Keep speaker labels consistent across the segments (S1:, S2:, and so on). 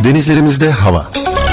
S1: Denizlerimizde hava.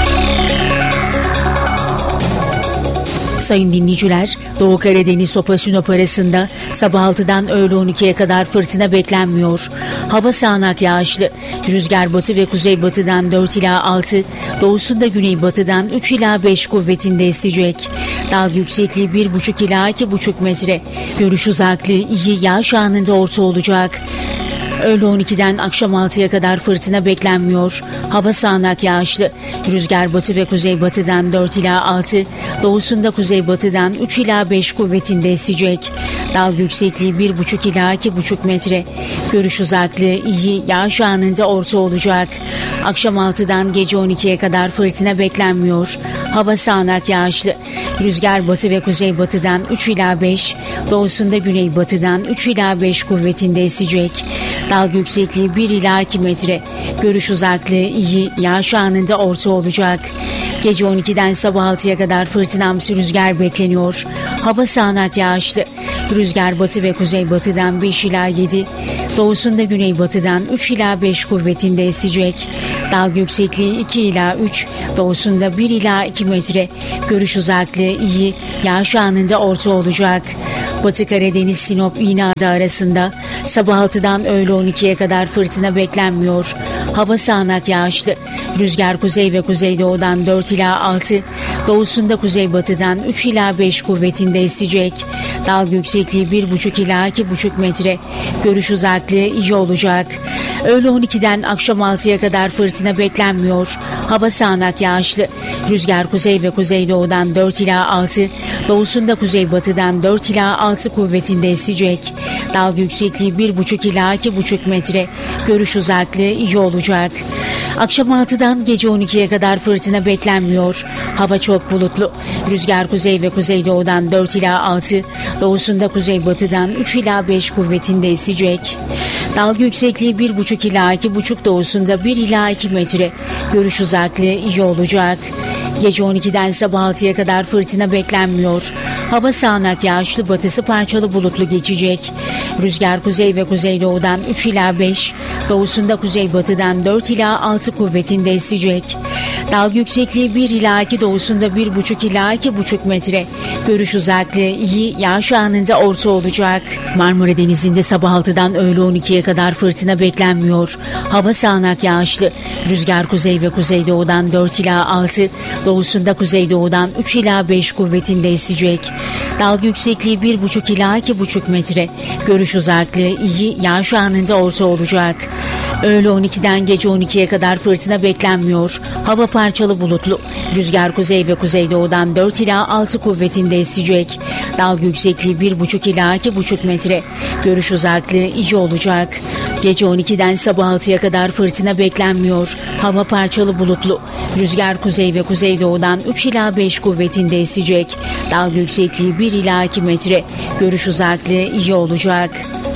S2: Sayın dinleyiciler, Doğu Karadeniz Sopa Sinop arasında sabah 6'dan öğle 12'ye kadar fırtına beklenmiyor. Hava sağanak yağışlı. Rüzgar batı ve kuzeybatıdan 4 ila 6, doğusunda güneybatıdan 3 ila 5 kuvvetinde esecek. Dalga yüksekliği 1,5 ila 2,5 metre. Görüş uzaklığı iyi, yağış anında orta olacak. Öğle 12'den akşam 6'ya kadar fırtına beklenmiyor. Hava sağanak yağışlı. Rüzgar batı ve kuzeybatıdan 4 ila 6, doğusunda kuzeybatıdan 3 ila 5 kuvvetinde esecek. Dalga yüksekliği 1,5 ila 2,5 metre. Görüş uzaklığı iyi, yağış anında orta olacak. Akşam 6'dan gece 12'ye kadar fırtına beklenmiyor. Hava sağanak yağışlı. Rüzgar batı ve kuzeybatıdan 3 ila 5, doğusunda güneybatıdan 3 ila 5 kuvvetinde esecek. Dalga yüksekliği 1 ila 2 metre. Görüş uzaklığı iyi, yağış anında orta olacak. Gece 12'den sabah 6'ya kadar fırtınamsı rüzgar bekleniyor. Hava sağanak yağışlı. Rüzgar batı ve kuzeybatıdan 5 ila 7, doğusunda güneybatıdan 3 ila 5 kuvvetinde esecek. Dalga yüksekliği 2 ila 3, doğusunda 1 ila 2 metre. Görüş uzaklığı iyi, yağış anında orta olacak. Batı Karadeniz Sinop İğneada arasında sabah 6'dan öğle 12'ye kadar fırtına beklenmiyor. Hava sağanak yağışlı. Rüzgar kuzey ve kuzeydoğudan 4 ila 6, doğusunda kuzeybatıdan 3 ila 5 kuvvetinde esecek. Dalga yüksekliği 1,5 ila 2,5 metre. Görüş uzaklığı iyi olacak. Öğle 12'den akşam 6'ya kadar fırtına beklenmiyor. Hava sağanak yağışlı. Rüzgar kuzey ve kuzeydoğudan 4 ila 6, doğusunda kuzeybatıdan 4 ila 6 kuvvetinde esecek. Dalga yüksekliği 1,5 ila 2,5 metre. Görüş uzaklığı iyi olacak. Akşam 6'dan gece 12'ye kadar fırtına beklenmiyor. Hava çok bulutlu. Rüzgar kuzey ve kuzeydoğudan 4 ila 6, doğusunda kuzeybatıdan 3 ila 5 kuvvetinde esecek. Dalga yüksekliği 1,5 ila 2,5, doğusunda 1 ila 2 metre. Görüş uzaklığı iyi olacak. Gece 12'den sabah 6'ya kadar fırtına beklenmiyor. Hava sağanak yağışlı, batısı parçalı bulutlu geçecek. Rüzgar kuzey ve kuzeydoğudan 3 ila 5, doğusunda kuzeybatıdan 4 ila 6 kuvvetinde esecek. Dalga yüksekliği 1 ila 2, doğusunda 1,5 ila 2,5 metre. Görüş uzaklığı iyi, yağış anında orta olacak. Marmara Denizi'nde sabah 6'dan öğle 12'ye kadar fırtına beklenmiyor. Hava sağanak yağışlı. Rüzgar kuzey ve kuzeydoğudan 4 ila 6, doğusunda kuzeydoğudan 3 ila 5 kuvvetinde esecek. Dalga yüksekliği 1,5 ila 2,5 metre. Görüş uzaklığı iyi, yağış anında orta olacak. Öğle 12'den gece 12'ye kadar fırtına beklenmiyor. Hava parçalı bulutlu. Rüzgar kuzey ve kuzeydoğudan 4 ila 6 kuvvetinde esecek. Dalga yüksekliği 1,5 ila 2,5 metre. Görüş uzaklığı iyi olacak. Gece 12'den sabah 6'ya kadar fırtına beklenmiyor. Hava parçalı bulutlu. Rüzgar kuzey ve kuzeydoğudan 3 ila 5 kuvvetinde esecek. Dalga yüksekliği 1 ila 2 metre. Görüş uzaklığı iyi olacak.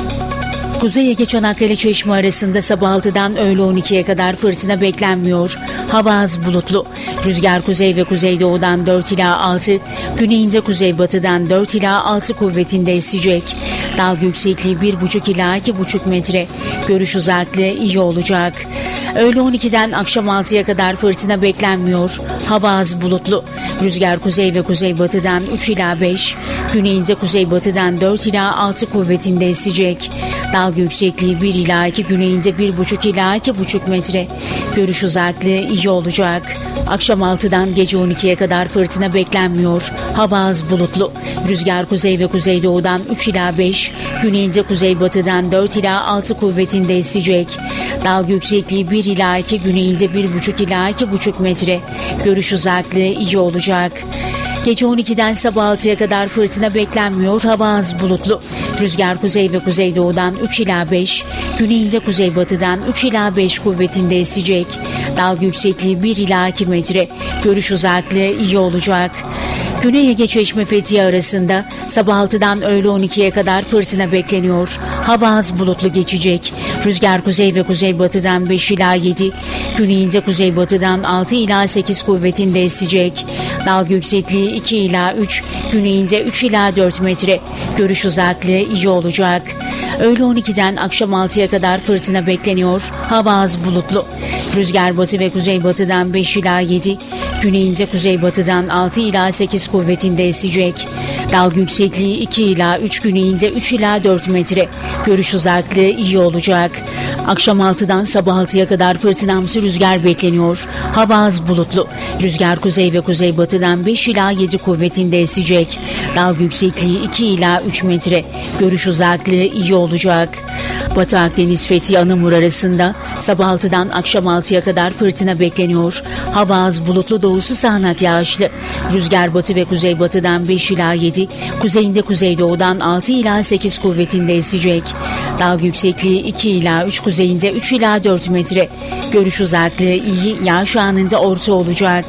S2: Kuzey Ege Çanakkale Çeşme arasında sabah 6'dan öğle 12'ye kadar fırtına beklenmiyor. Hava az bulutlu. Rüzgar kuzey ve kuzeydoğudan 4 ila 6, güneyinde kuzeybatıdan 4 ila 6 kuvvetinde esecek. Dalga yüksekliği 1,5 ila 2,5 metre. Görüş uzaklığı iyi olacak. Öğle 12'den akşam 6'ya kadar fırtına beklenmiyor. Hava az bulutlu. Rüzgar kuzey ve kuzeybatıdan 3 ila 5, güneyinde kuzeybatıdan 4 ila 6 kuvvetinde esecek. Dalga yüksekliği 1 ila 2, güneyinde 1,5 ila 2,5 metre. Görüş uzaklığı iyi olacak. Akşam 6'dan gece 12'ye kadar fırtına beklenmiyor. Hava az bulutlu. Rüzgar kuzey ve kuzeydoğudan 3 ila 5, güneyinde kuzeybatıdan 4 ila 6 kuvvetinde esecek. Dalga yüksekliği 1 ila 2, güneyinde 1,5 ila 2,5 metre. Görüş uzaklığı iyi olacak. Gece 12'den sabah 6'ya kadar fırtına beklenmiyor. Hava az bulutlu. Rüzgar kuzey ve kuzeydoğudan 3 ila 5, güneyinde kuzeybatıdan 3 ila 5 kuvvetinde esecek. Dalga yüksekliği 1 ila 2 metre. Görüş uzaklığı iyi olacak. Güney Ege Çeşme Fethiye arasında sabah 6'dan öğle 12'ye kadar fırtına bekleniyor. Hava az bulutlu geçecek. Rüzgar kuzey ve kuzeybatıdan 5 ila 7, güneyinde kuzeybatıdan 6 ila 8 kuvvetinde esecek. Dalga yüksekliği 2 ila 3, güneyinde 3 ila 4 metre. Görüş uzaklığı iyi olacak. Öğle 12'den akşam 6'ya kadar fırtına bekleniyor. Hava az bulutlu. Rüzgar batı ve kuzeybatıdan 5 ila 7, güneyinde kuzeybatıdan 6 ila 8 kuvvetinde esecek. Dalga yüksekliği 2 ila 3, güneyinde 3 ila 4 metre. Görüş uzaklığı iyi olacak. Akşam 6'dan sabah 6'ya kadar fırtınamsı rüzgar bekleniyor. Hava az bulutlu. Rüzgar kuzey ve kuzeybatıdan 5 ila 7 kuvvetinde esecek. Dalga yüksekliği 2 ila 3 metre. Görüş uzaklığı iyi olacak. Batı Akdeniz Fethiye Anamur arasında sabah 6'dan akşam 6'ya kadar fırtına bekleniyor. Hava az bulutlu, doğusu sağanak yağışlı. Rüzgar batı ve kuzeybatıdan 5 ila 7, kuzeyinde kuzeydoğudan 6 ila 8 kuvvetinde esecek. Dalga yüksekliği 2 ila 3, kuzeyinde 3 ila 4 metre. Görüş uzaklığı iyi, yağış anında orta olacak.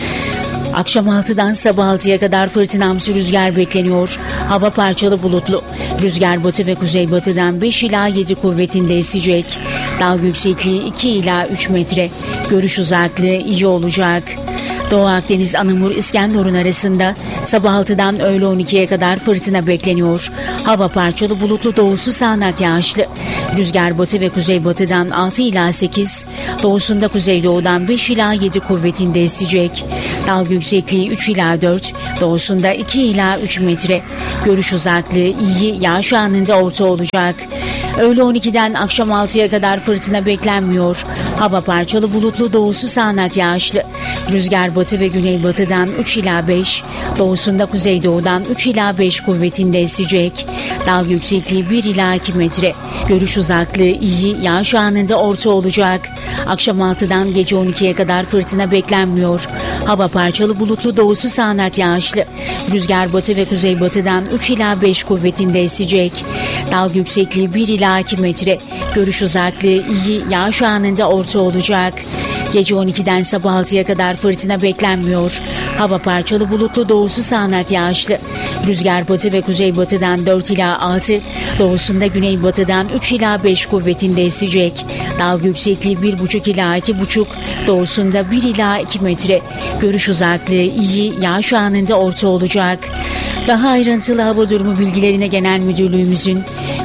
S2: Akşam 6'dan sabah 6'ya kadar fırtınamsı rüzgar bekleniyor. Hava parçalı bulutlu. Rüzgar batı ve kuzeybatıdan 5 ila 7 kuvvetinde esecek. Dalga yüksekliği 2 ila 3 metre. Görüş uzaklığı iyi olacak. Doğu Akdeniz Anamur İskenderun arasında sabah 6'dan öğle 12'ye kadar fırtına bekleniyor. Hava parçalı bulutlu, doğusu sağanak yağışlı. Rüzgar batı ve kuzeybatıdan 6 ila 8, doğusunda kuzeydoğudan 5 ila 7 kuvvetinde esecek. Dalga yüksekliği 3 ila 4, doğusunda 2 ila 3 metre. Görüş uzaklığı iyi, yağış anında orta olacak. Öğle 12'den akşam 6'ya kadar fırtına beklenmiyor. Hava parçalı bulutlu, doğusu sağanak yağışlı. Rüzgar batı ve güneybatıdan 3 ila 5, doğusunda kuzeydoğudan 3 ila 5 kuvvetinde esecek. Dalga yüksekliği 1 ila 2 metre. Görüş uzaklığı iyi, yağış anında orta olacak. Akşam 6'dan gece 12'ye kadar fırtına beklenmiyor. Hava parçalı bulutlu, doğusu sağanak yağışlı. Rüzgar batı ve kuzeybatıdan 3 ila 5 kuvvetinde esecek. Dalga yüksekliği 1 ila 2 metre. Görüş uzaklığı iyi, yağış anında orta olacak. Gece 12'den sabah 6'ya kadar fırtına beklenmiyor. Hava parçalı bulutlu, doğusu sağanak yağışlı. Rüzgar batı ve kuzeybatıdan 4 ila 6, doğusunda güneybatıdan 3 ila 5 kuvvetinde esecek. Dalga yüksekliği 1,5 ila 2,5, doğusunda 1 ila 2 metre. Görüş uzaklığı iyi, yağış anında orta olacak. Daha ayrıntılı hava durumu bilgilerine Genel Müdürlüğümüzün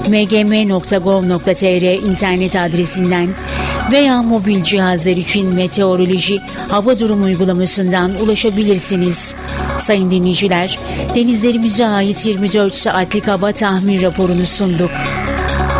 S2: mgm.gov.tr internet adresinden veya mobil cihazlar için meteoroloji hava durumu uygulamasından ulaşabilirsiniz. Sayın dinleyiciler, denizlerimize ait 24 saatlik hava tahmin raporunu sunduk.